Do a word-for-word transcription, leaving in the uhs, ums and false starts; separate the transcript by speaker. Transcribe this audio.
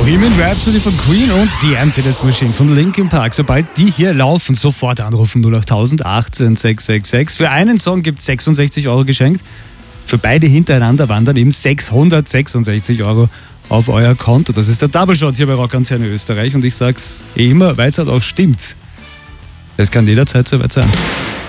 Speaker 1: Bohemian Rhapsody von Queen und The Emptiness Machine von Linkin Park. Sobald die hier laufen, sofort anrufen null achttausend achtzehn sechs sechs sechs. Für einen Song gibt es sechsundsechzig Euro geschenkt. Für beide hintereinander wandern eben sechshundertsechsundsechzig Euro auf euer Konto. Das ist der Double Shot hier bei Rockantenne Österreich und ich sag's eh immer, weil es halt auch stimmt. Es kann jederzeit soweit sein.